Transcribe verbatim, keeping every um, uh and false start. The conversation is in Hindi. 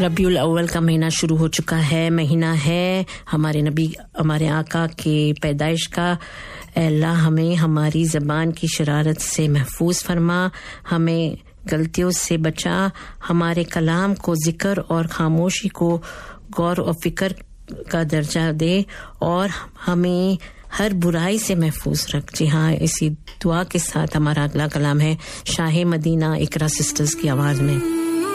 रबीउल अव्वल का महीना शुरू हो चुका है। महीना है हमारे नबी, हमारे आका के पैदाइश का। अल्लाह हमें हमारी ज़बान की शरारत से महफूज फरमा, हमें गलतियों से बचा, हमारे कलाम को जिक्र और खामोशी को गौर और फिक्र का दर्जा दे और हमें हर बुराई से महफूज रख। जी हाँ, इसी दुआ के साथ हमारा अगला कलाम है शाहे मदीना इकरा सिस्टर्स की आवाज़ में।